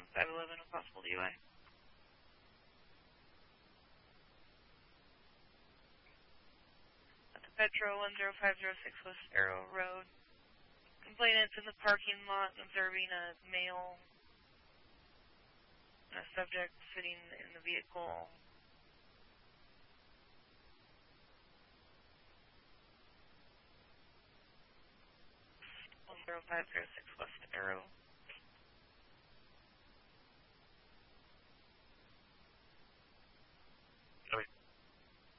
511, a possible DUI. At the Petro 10506 West Arrow Road. Complainant's in the parking lot observing a male and a subject sitting in the vehicle. 10506 West Arrow.